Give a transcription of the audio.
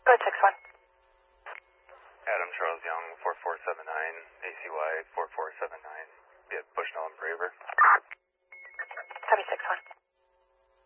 Go ahead, 6-1. Adam Charles Young, 4479, ACY 4479. Be at Bushnell and Braver.